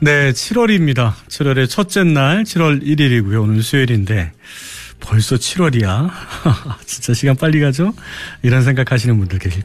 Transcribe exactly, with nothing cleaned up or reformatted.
네, 칠월입니다. 칠월의 첫째 날, 칠월 일일이고요. 오늘 수요일인데 벌써 칠월이야. 진짜 시간 빨리 가죠? 이런 생각하시는 분들 계실